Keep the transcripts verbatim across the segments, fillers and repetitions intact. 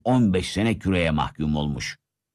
on beş sene küreye mahkum olmuş.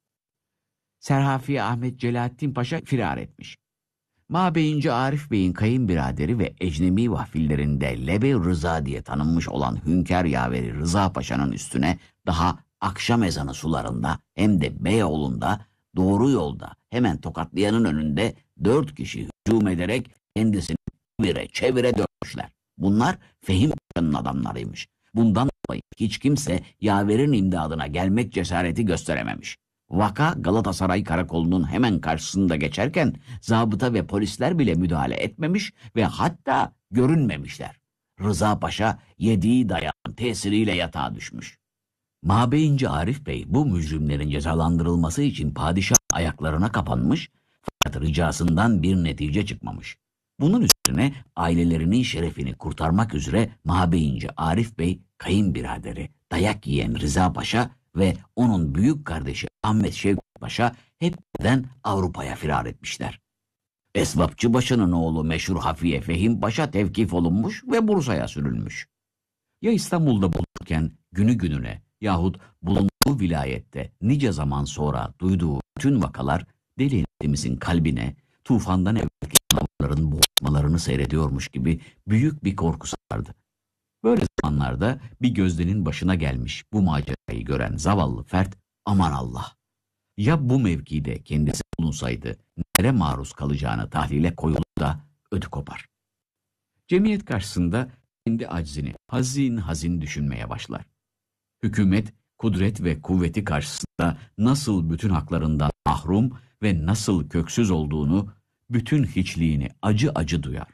Serhafi Ahmet Celalettin Paşa firar etmiş. Mabeyince Arif Bey'in kayınbiraderi ve ecnebi vahfillerinde Lebe Rıza diye tanınmış olan hünkâr yaveri Rıza Paşa'nın üstüne daha akşam ezanı sularında hem de Beyoğlu'nda doğru yolda hemen tokatlayanın önünde dört kişi hücum ederek kendisini çevire çevire dövmüşler. Bunlar Fehim Paşa'nın adamlarıymış. Bundan dolayı hiç kimse yaverin imdadına gelmek cesareti gösterememiş. Vaka Galatasaray Karakolu'nun hemen karşısında geçerken zabıta ve polisler bile müdahale etmemiş ve hatta görünmemişler. Rıza Paşa yediği dayağın tesiriyle yatağa düşmüş. Mabeyince Arif Bey bu mücrimlerin cezalandırılması için padişah ayaklarına kapanmış fakat ricasından bir netice çıkmamış. Bunun üstüne ailelerinin şerefini kurtarmak üzere Mabeyince Arif Bey kayınbiraderi dayak yiyen Rıza Paşa ve onun büyük kardeşi Ahmet Şevket Paşa hepten Avrupa'ya firar etmişler. Esbapçı Paşa'nın oğlu meşhur Hafiye Fehim Paşa tevkif olunmuş ve Bursa'ya sürülmüş. Ya İstanbul'da bulunurken günü gününe yahut bulunduğu vilayette nice zaman sonra duyduğu bütün vakalar Deli Eniştemizin kalbine tufandan evvelki canavarların boğulmalarını seyrediyormuş gibi büyük bir korkusu vardı. Böyle zamanlarda bir gözdenin başına gelmiş bu macerayı gören zavallı fert, aman Allah! Ya bu mevkide kendisi bulunsaydı nere maruz kalacağını tahlile koyulur da ödü kopar. Cemiyet karşısında kendi aczini hazin hazin düşünmeye başlar. Hükümet, kudret ve kuvveti karşısında nasıl bütün haklarından mahrum ve nasıl köksüz olduğunu, bütün hiçliğini acı acı duyar.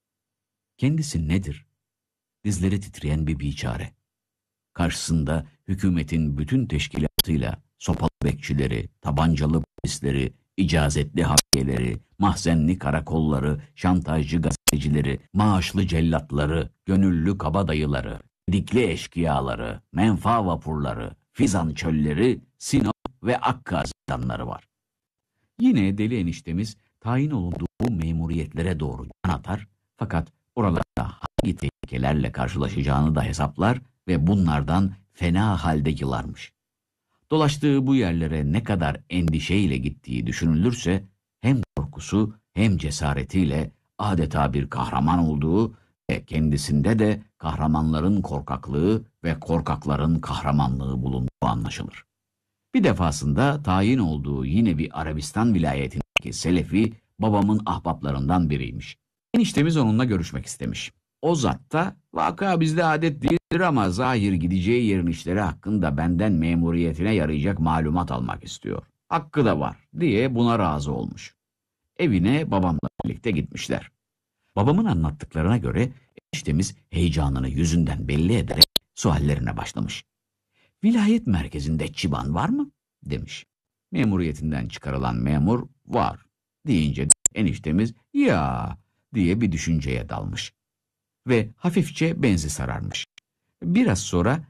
Kendisi nedir? Dizleri titreyen bir biçare. Karşısında hükümetin bütün teşkilatıyla sopalı bekçileri, tabancalı polisleri, icazetli hafiyeleri, mahzenli karakolları, şantajcı gazetecileri, maaşlı cellatları, gönüllü kabadayıları, dikli eşkıyaları, menfa vapurları, Fizan çölleri, Sinop ve Akka zindanları var. Yine Deli Eniştemiz tayin olunduğu bu memuriyetlere doğru can atar fakat oralarda hangi tehlikelerle karşılaşacağını da hesaplar ve bunlardan fena halde yılarmış. Dolaştığı bu yerlere ne kadar endişeyle gittiği düşünülürse hem korkusu hem cesaretiyle adeta bir kahraman olduğu ve kendisinde de kahramanların korkaklığı ve korkakların kahramanlığı bulunduğu anlaşılır. Bir defasında tayin olduğu yine bir Arabistan vilayetindeki Selefi babamın ahbaplarından biriymiş. Eniştemiz onunla görüşmek istemiş. O zat da vaka bizde adet değildir ama zahir gideceği yerin işleri hakkında benden memuriyetine yarayacak malumat almak istiyor. Hakkı da var diye buna razı olmuş. Evine babamla birlikte gitmişler. Babamın anlattıklarına göre eniştemiz heyecanını yüzünden belli ederek suallerine başlamış. Vilayet merkezinde çıban var mı? Demiş. Memuriyetinden çıkarılan memur var deyince eniştemiz ya diye bir düşünceye dalmış. Ve hafifçe benzi sararmış. Biraz sonra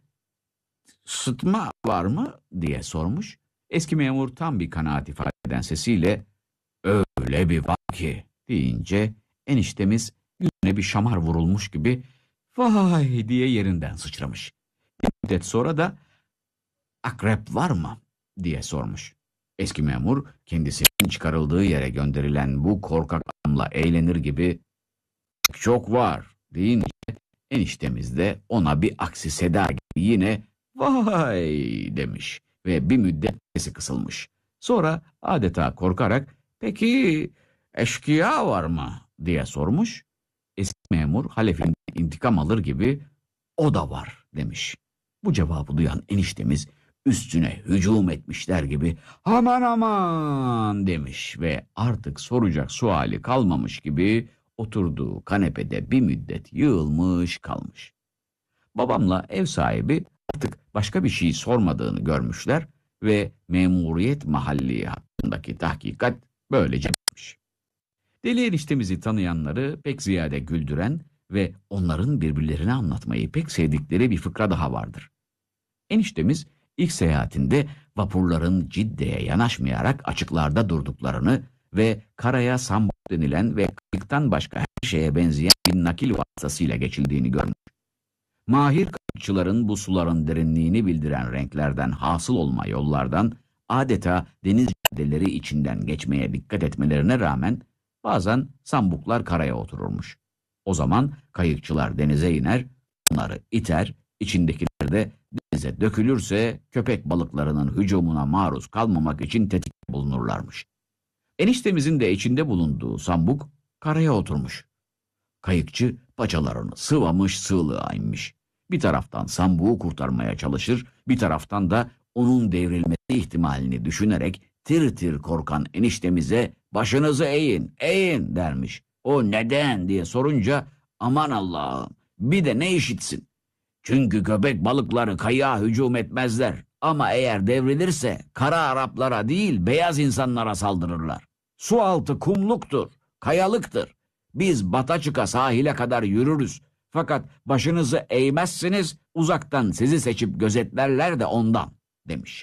sıtma var mı diye sormuş. Eski memur tam bir kanaat ifade eden sesiyle öyle bir var ki deyince eniştemiz yüzüne bir şamar vurulmuş gibi vay diye yerinden sıçramış. Bir müddet sonra da akrep var mı diye sormuş. Eski memur kendisinin çıkarıldığı yere gönderilen bu korkak adamla eğlenir gibi çok var deyince eniştemiz de ona bir aksi seda gibi yine vay demiş ve bir müddet sesi kısılmış. Sonra adeta korkarak peki eşkıya var mı diye sormuş. Eski memur halefinden intikam alır gibi o da var demiş. Bu cevabı duyan eniştemiz üstüne hücum etmişler gibi aman aman demiş ve artık soracak suali kalmamış gibi oturduğu kanepede bir müddet yığılmış kalmış. Babamla ev sahibi artık başka bir şey sormadığını görmüşler ve memuriyet mahalli hakkındaki tahkikat böylece bitmiş. Deli eniştemizi tanıyanları pek ziyade güldüren ve onların birbirlerine anlatmayı pek sevdikleri bir fıkra daha vardır. Eniştemiz ilk seyahatinde vapurların Cidde'ye yanaşmayarak açıklarda durduklarını ve karaya sambal denilen ve kayıktan başka her şeye benzeyen bir nakil vasıtasıyla geçildiğini görmüş. Mahir kayıkçıların bu suların derinliğini bildiren renklerden hasıl olma yollardan adeta deniz caddeleri içinden geçmeye dikkat etmelerine rağmen bazen sambuklar karaya otururmuş. O zaman kayıkçılar denize iner, onları iter, içindekiler de denize dökülürse köpek balıklarının hücumuna maruz kalmamak için tetikte bulunurlarmış. Eniştemizin de içinde bulunduğu sambuk karaya oturmuş. Kayıkçı paçalarını sıvamış sığlığa inmiş. Bir taraftan sambuğu kurtarmaya çalışır, bir taraftan da onun devrilmesi ihtimalini düşünerek tir tir korkan eniştemize başınızı eğin, eğin dermiş. O neden diye sorunca aman Allah'ım bir de ne işitsin? Çünkü köpek balıkları kayığa hücum etmezler ama eğer devrilirse kara Araplara değil beyaz insanlara saldırırlar. Su altı kumluktur, kayalıktır. Biz bata çıka sahile kadar yürürüz. Fakat başınızı eğmezsiniz, uzaktan sizi seçip gözetlerler de ondan, demiş.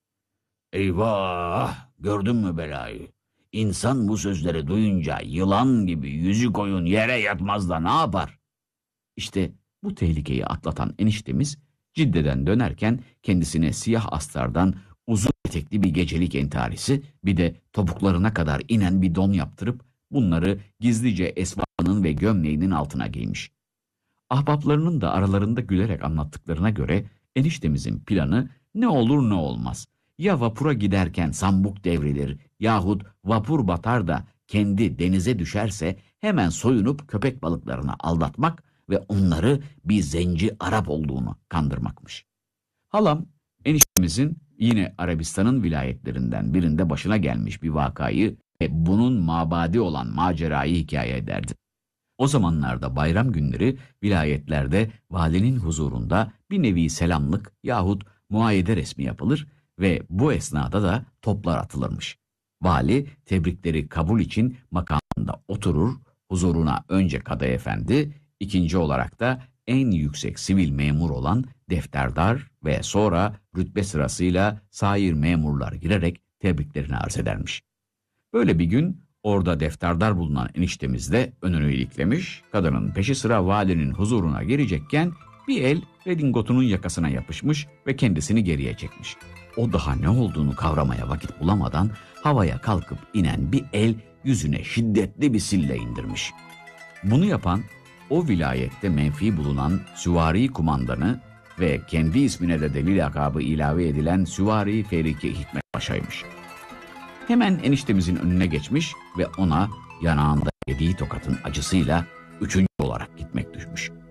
Eyvah! Gördün mü belayı? İnsan bu sözleri duyunca yılan gibi yüzü koyun yere yatmaz da ne yapar? İşte bu tehlikeyi atlatan eniştemiz Cidde'den dönerken kendisine siyah astardan uzun etekli bir gecelik entarisi, bir de topuklarına kadar inen bir don yaptırıp bunları gizlice esvabının ve gömleğinin altına giymiş. Ahbaplarının da aralarında gülerek anlattıklarına göre eniştemizin planı ne olur ne olmaz. Ya vapura giderken sambuk devrilir yahut vapur batar da kendi denize düşerse hemen soyunup köpek balıklarını aldatmak ve onları bir zenci Arap olduğunu kandırmakmış. Halam eniştemizin yine Arabistan'ın vilayetlerinden birinde başına gelmiş bir vakayı ve bunun mabadi olan macerayı hikaye ederdi. O zamanlarda bayram günleri vilayetlerde valinin huzurunda bir nevi selamlık yahut muayede resmi yapılır ve bu esnada da toplar atılırmış. Vali tebrikleri kabul için makamında oturur, huzuruna önce Kadı Efendi, ikinci olarak da en yüksek sivil memur olan defterdar ve sonra rütbe sırasıyla sair memurlar girerek tebriklerini arz edermiş. Böyle bir gün orada defterdar bulunan eniştemiz de önünü iliklemiş, kadının peşi sıra valinin huzuruna girecekken bir el redingotunun yakasına yapışmış ve kendisini geriye çekmiş. O daha ne olduğunu kavramaya vakit bulamadan havaya kalkıp inen bir el yüzüne şiddetli bir sille indirmiş. Bunu yapan o vilayette menfi bulunan süvari kumandanı ve kendi ismine de deli lakabı ilave edilen Süvari Feriki Hikmet Paşa'ymış. Hemen eniştemizin önüne geçmiş ve ona yanağında yediği tokatın acısıyla üçüncü olarak gitmek düşmüş.